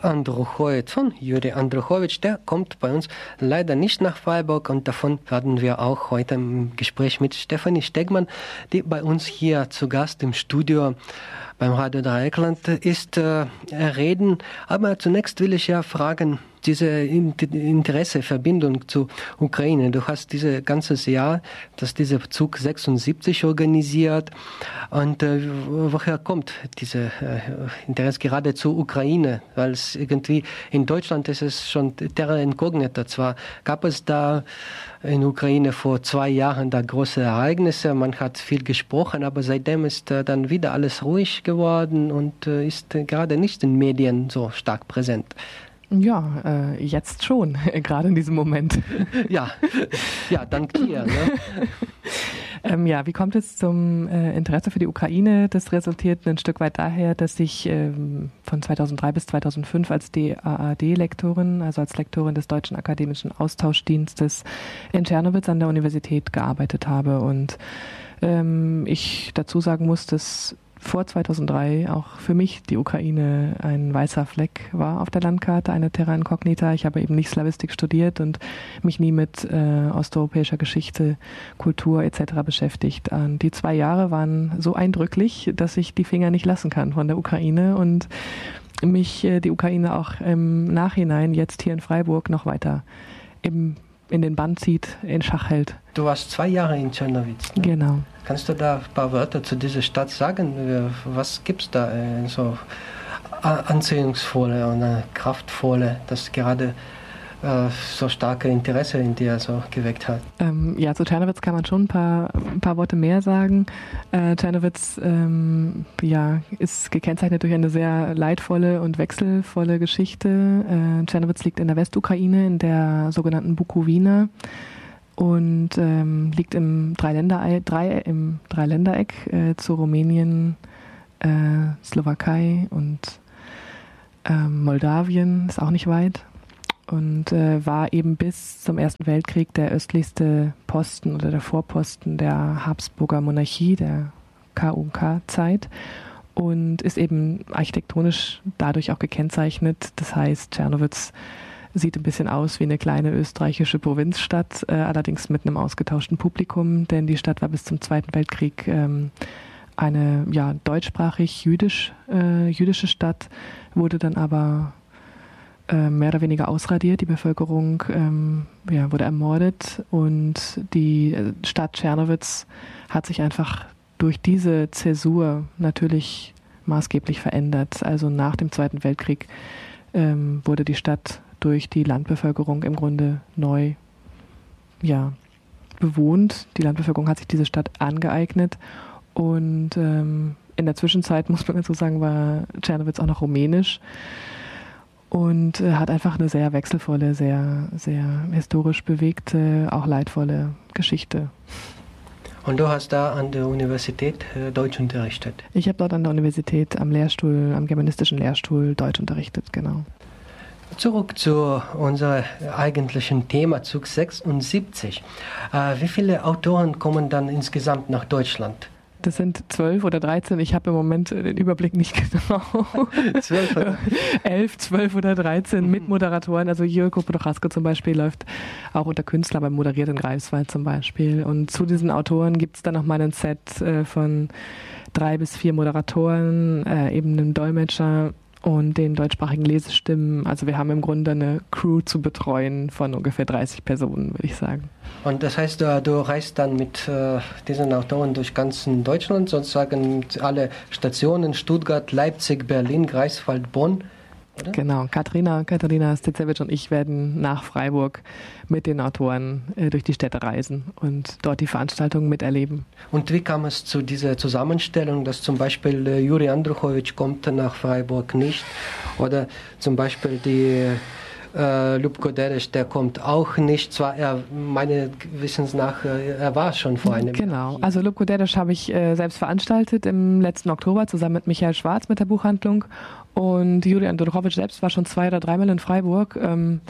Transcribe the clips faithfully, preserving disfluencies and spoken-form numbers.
Andruchowitsch, von Juri Andruchowitsch, der kommt bei uns leider nicht nach Freiburg und davon werden wir auch heute im Gespräch mit Stefanie Stegmann, die bei uns hier zu Gast im Studio beim Radio Dreieckland ist, äh, reden. Aber zunächst will ich ja fragen, diese Interesse, Verbindung zur Ukraine. Du hast dieses ganze Jahr, dass dieser Zug sechsundsiebzig organisiert. Und äh, woher kommt dieses äh, Interesse gerade zur Ukraine? Weil es irgendwie in Deutschland ist es schon terra incognita. Zwar gab es da in Ukraine vor zwei Jahren da große Ereignisse, man hat viel gesprochen, aber seitdem ist äh, dann wieder alles ruhig geworden und äh, ist äh, gerade nicht in Medien so stark präsent. Ja, äh, jetzt schon, gerade in diesem Moment. Ja, ja, dank dir. Ne? ähm, ja, wie kommt es zum äh, Interesse für die Ukraine? Das resultiert ein Stück weit daher, dass ich ähm, von zweitausenddrei bis zweitausendfünf als D A A D-Lektorin, also als Lektorin des Deutschen Akademischen Austauschdienstes in Czernowitz an der Universität gearbeitet habe. Und ähm, ich dazu sagen muss, dass vor zweitausenddrei auch für mich die Ukraine ein weißer Fleck war auf der Landkarte, eine Terra Incognita. Ich habe eben nicht Slawistik studiert und mich nie mit äh, osteuropäischer Geschichte, Kultur et cetera beschäftigt. Und die zwei Jahre waren so eindrücklich, dass ich die Finger nicht lassen kann von der Ukraine und mich äh, die Ukraine auch im Nachhinein jetzt hier in Freiburg noch weiter im in den Bann zieht, in Schach hält. Du warst zwei Jahre in Czernowitz. Ne? Genau. Kannst du da ein paar Wörter zu dieser Stadt sagen? Was gibt es da äh, so anziehungsvolle und äh, kraftvolle, das gerade äh, so starke Interesse in dir so geweckt hat? Ähm, ja, zu Czernowitz kann man schon ein paar, ein paar Worte mehr sagen. Äh, Czernowitz ähm, ja, ist gekennzeichnet durch eine sehr leidvolle und wechselvolle Geschichte. Äh, Czernowitz liegt in der Westukraine, in der sogenannten Bukowina und ähm, liegt im Dreiländereck, drei, im Dreiländereck äh, zu Rumänien, äh, Slowakei und äh, Moldawien, ist auch nicht weit. Und äh, war eben bis zum Ersten Weltkrieg der östlichste Posten oder der Vorposten der Habsburger Monarchie, der K U K-Zeit und ist eben architektonisch dadurch auch gekennzeichnet. Das heißt, Czernowitz sieht ein bisschen aus wie eine kleine österreichische Provinzstadt, äh, allerdings mit einem ausgetauschten Publikum, denn die Stadt war bis zum Zweiten Weltkrieg ähm, eine ja, deutschsprachig jüdisch, äh, jüdische Stadt, wurde dann aber mehr oder weniger ausradiert. Die Bevölkerung ähm, ja, wurde ermordet und die Stadt Czernowitz hat sich einfach durch diese Zäsur natürlich maßgeblich verändert. Also nach dem Zweiten Weltkrieg ähm, wurde die Stadt durch die Landbevölkerung im Grunde neu ja, bewohnt. Die Landbevölkerung hat sich diese Stadt angeeignet und ähm, in der Zwischenzeit, muss man dazu sagen, war Czernowitz auch noch rumänisch. Und äh, hat einfach eine sehr wechselvolle, sehr, sehr historisch bewegte, auch leidvolle Geschichte. Und du hast da an der Universität äh, Deutsch unterrichtet? Ich habe dort an der Universität am Lehrstuhl, am germanistischen Lehrstuhl Deutsch unterrichtet, genau. Zurück zu unserem eigentlichen Thema, Zug sechsundsiebzig. Äh, wie viele Autoren kommen dann insgesamt nach Deutschland? Das sind zwölf oder dreizehn. Ich habe im Moment den Überblick nicht genau. Zwölf oder? Elf, zwölf oder dreizehn Mitmoderatoren. Also Jürko Prochaska zum Beispiel läuft auch unter Künstler, aber moderiert in Greifswald zum Beispiel. Und zu diesen Autoren gibt es dann noch mal ein Set äh, von drei bis vier Moderatoren, äh, eben einem Dolmetscher und den deutschsprachigen Lesestimmen. Also wir haben im Grunde eine Crew zu betreuen von ungefähr dreißig Personen, würde ich sagen. Und das heißt, du, du reist dann mit äh, diesen Autoren durch ganz Deutschland, sozusagen mit alle Stationen, Stuttgart, Leipzig, Berlin, Greifswald, Bonn, oder? Genau, Katharina, Katharina Stecewicz und ich werden nach Freiburg mit den Autoren äh, durch die Städte reisen und dort die Veranstaltungen miterleben. Und wie kam es zu dieser Zusammenstellung, dass zum Beispiel äh, Juri Andruchowitsch kommt nach Freiburg nicht oder zum Beispiel die äh, Ljubko Dereš, der kommt auch nicht. Zwar er, meines Wissens nach, äh, er war schon vor einem Genau, Jahr. Genau, also Ljubko Dereš habe ich äh, selbst veranstaltet im letzten Oktober zusammen mit Michael Schwarz mit der Buchhandlung. Und Juri Andruchowitsch selbst war schon zwei oder dreimal in Freiburg. Ähm,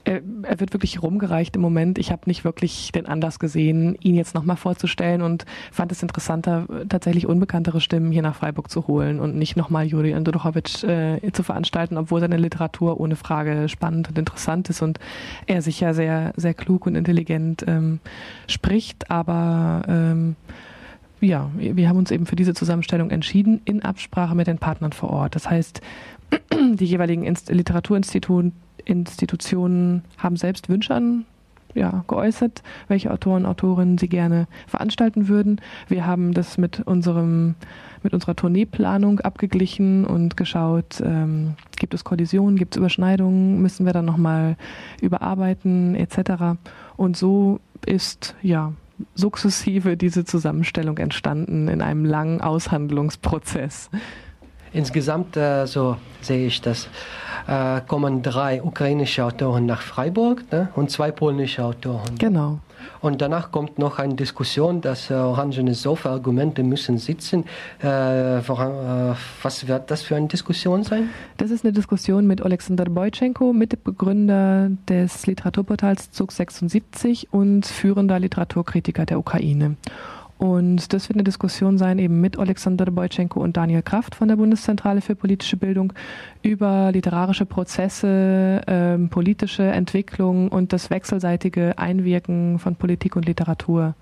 Er, er wird wirklich rumgereicht im Moment. Ich habe nicht wirklich den Anlass gesehen, ihn jetzt nochmal vorzustellen und fand es interessanter, tatsächlich unbekanntere Stimmen hier nach Freiburg zu holen und nicht nochmal Juri Andruchowicz äh, zu veranstalten, obwohl seine Literatur ohne Frage spannend und interessant ist und er sicher sehr, sehr klug und intelligent ähm, spricht. Aber ähm, ja, wir haben uns eben für diese Zusammenstellung entschieden in Absprache mit den Partnern vor Ort. Das heißt, die jeweiligen Inst- Literaturinstitute Institutionen haben selbst Wünsche an, ja, geäußert, welche Autoren, Autorinnen sie gerne veranstalten würden. Wir haben das mit unserem, mit unserer Tourneeplanung abgeglichen und geschaut, ähm, gibt es Kollisionen, gibt es Überschneidungen, müssen wir dann nochmal überarbeiten et cetera. Und so ist, ja, sukzessive diese Zusammenstellung entstanden in einem langen Aushandlungsprozess. Insgesamt, äh, so sehe ich das, äh, kommen drei ukrainische Autoren nach Freiburg, ne, und zwei polnische Autoren. Genau. Und danach kommt noch eine Diskussion, dass äh, orangene Sofa-Argumente müssen sitzen. Äh, woran, äh, was wird das für eine Diskussion sein? Das ist eine Diskussion mit Alexander Boychenko, Mitbegründer des Literaturportals Zug sechsundsiebzig und führender Literaturkritiker der Ukraine. Und das wird eine Diskussion sein eben mit Alexander Boychenko und Daniel Kraft von der Bundeszentrale für politische Bildung über literarische Prozesse, ähm, politische Entwicklung und das wechselseitige Einwirken von Politik und Literatur.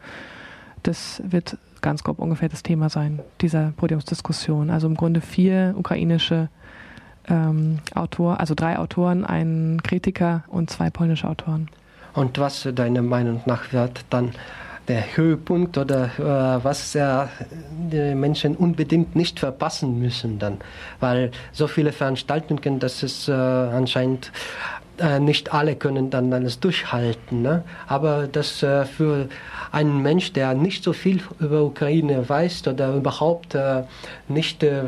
Das wird ganz grob ungefähr das Thema sein, dieser Podiumsdiskussion. Also im Grunde vier ukrainische ähm, Autoren, also drei Autoren, ein Kritiker und zwei polnische Autoren. Und was deiner Meinung nach wird dann der Höhepunkt oder äh, was äh, die Menschen unbedingt nicht verpassen müssen dann, weil so viele Veranstaltungen, dass es äh, anscheinend äh, nicht alle können dann alles durchhalten, ne? Aber das äh, für einen Mensch, der nicht so viel über Ukraine weiß oder überhaupt äh, nicht äh,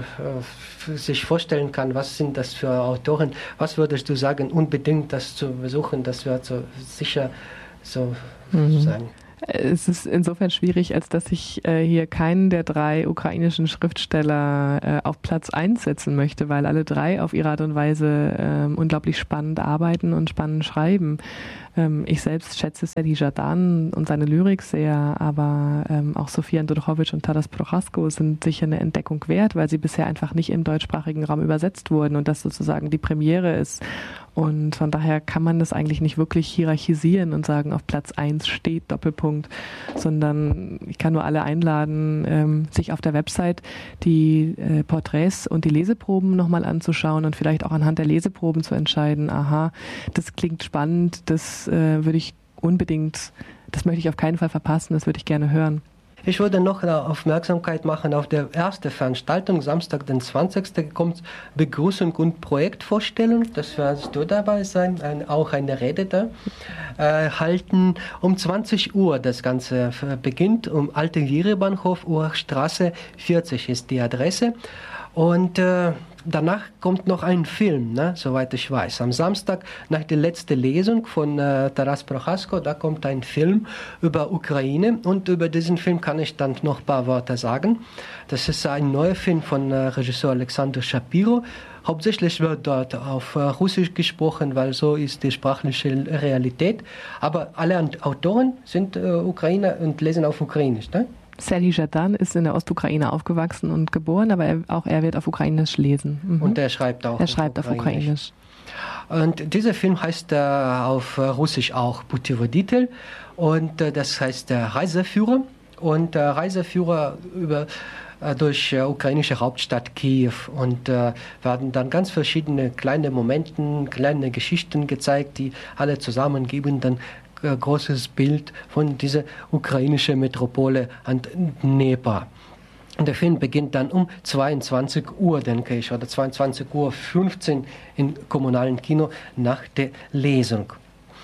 sich vorstellen kann, was sind das für Autoren, was würdest du sagen, unbedingt das zu besuchen, das wird so sicher so mhm. sein. Es ist insofern schwierig, als dass ich äh, hier keinen der drei ukrainischen Schriftsteller äh, auf Platz eins setzen möchte, weil alle drei auf ihre Art und Weise äh, unglaublich spannend arbeiten und spannend schreiben. Ähm, ich selbst schätze Serhii Zhadan und seine Lyrik sehr, aber ähm, auch Sofia Andruchowicz und Taras Prochaska sind sicher eine Entdeckung wert, weil sie bisher einfach nicht im deutschsprachigen Raum übersetzt wurden und das sozusagen die Premiere ist. Und von daher kann man das eigentlich nicht wirklich hierarchisieren und sagen, auf Platz eins steht Doppelpunkt, sondern ich kann nur alle einladen, ähm, sich auf der Website die äh, Porträts und die Leseproben nochmal anzuschauen und vielleicht auch anhand der Leseproben zu entscheiden, aha, das klingt spannend, das äh, würde ich unbedingt, das möchte ich auf keinen Fall verpassen, das würde ich gerne hören. Ich würde noch Aufmerksamkeit machen auf die erste Veranstaltung, Samstag, den zwanzigsten kommt Begrüßung und Projektvorstellung. Das wirst du dabei sein, ein, auch eine Rede da äh, halten. Um zwanzig Uhr das Ganze beginnt, um Alte Giri-Bahnhof, Urstraße vierzig ist die Adresse. Und äh, danach kommt noch ein Film, ne, soweit ich weiß. Am Samstag, nach der letzten Lesung von äh, Taras Prochaska, da kommt ein Film über Ukraine. Und über diesen Film kann ich dann noch ein paar Worte sagen. Das ist ein neuer Film von äh, Regisseur Alexander Shapiro. Hauptsächlich wird dort auf äh, Russisch gesprochen, weil so ist die sprachliche Realität. Aber alle Autoren sind äh, Ukrainer und lesen auf Ukrainisch, ne? Serhii Zhadan ist in der Ostukraine aufgewachsen und geboren, aber er, auch er wird auf Ukrainisch lesen. Mhm. Und er schreibt auch er schreibt auf Ukrainisch. auf Ukrainisch. Und dieser Film heißt äh, auf Russisch auch Putevoditel und äh, das heißt äh, Reiseführer. Und äh, Reiseführer über äh, durch äh, ukrainische Hauptstadt Kiew und äh, werden dann ganz verschiedene kleine Momente, kleine Geschichten gezeigt, die alle zusammen geben dann großes Bild von dieser ukrainischen Metropole an Dnepr. Und der Film beginnt dann um zweiundzwanzig Uhr, denke ich, oder zweiundzwanzig Uhr fünfzehn im kommunalen Kino nach der Lesung.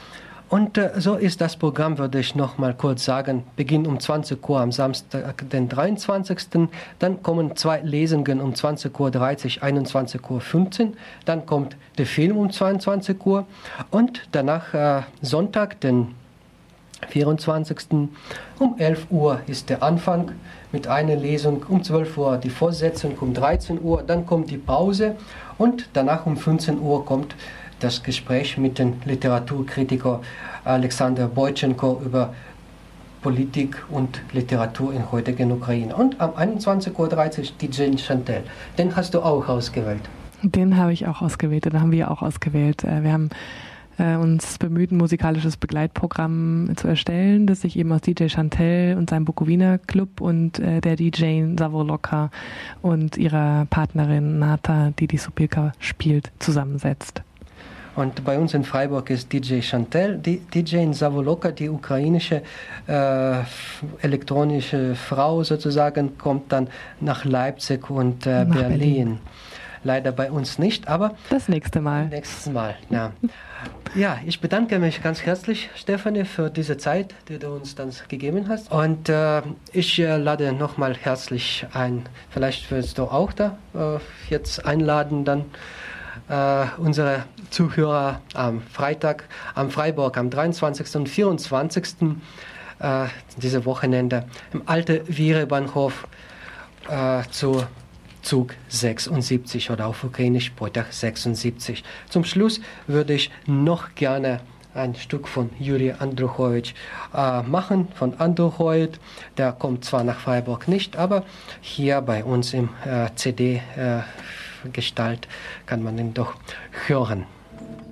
Und äh, so ist das Programm, würde ich noch mal kurz sagen, beginnt um zwanzig Uhr am Samstag, den dreiundzwanzigsten Dann kommen zwei Lesungen um zwanzig Uhr dreißig, einundzwanzig Uhr fünfzehn Dann kommt der Film um zweiundzwanzig Uhr und danach äh, Sonntag, den vierundzwanzigsten um elf Uhr ist der Anfang mit einer Lesung, um zwölf Uhr die Fortsetzung, um dreizehn Uhr, dann kommt die Pause und danach um fünfzehn Uhr kommt das Gespräch mit dem Literaturkritiker Alexander Boytschenko über Politik und Literatur in heutigen Ukraine. Und am einundzwanzig Uhr dreißig D J Chantel. Den hast du auch ausgewählt. Den habe ich auch ausgewählt, den haben wir auch ausgewählt. Wir haben uns bemüht, ein musikalisches Begleitprogramm zu erstellen, das sich eben aus D J Chantel und seinem Bukowina Club und der D J Zawoloka und ihrer Partnerin Nata, die die Supilka spielt, zusammensetzt. Und bei uns in Freiburg ist D J Chantel, die D J Zawoloka, die ukrainische äh, elektronische Frau sozusagen, kommt dann nach Leipzig und äh, nach Berlin. Berlin. Leider bei uns nicht, aber das nächste Mal. Nächstes Mal, ja. Ja, ich bedanke mich ganz herzlich, Stefanie, für diese Zeit, die du uns dann gegeben hast. Und äh, ich äh, lade nochmal herzlich ein. Vielleicht wirst du auch da äh, jetzt einladen, dann äh, unsere Zuhörer am Freitag, am Freiburg, am dreiundzwanzigsten und vierundzwanzigsten Äh, diese Wochenende im alten Viere-Bahnhof äh, zu Zug sechsundsiebzig oder auf Ukrainisch Potach sechsundsiebzig. Zum Schluss würde ich noch gerne ein Stück von Juri Andruchowitsch äh, machen, von Andruchoid. Der kommt zwar nach Freiburg nicht, aber hier bei uns im äh, C D-Gestalt äh, kann man ihn doch hören.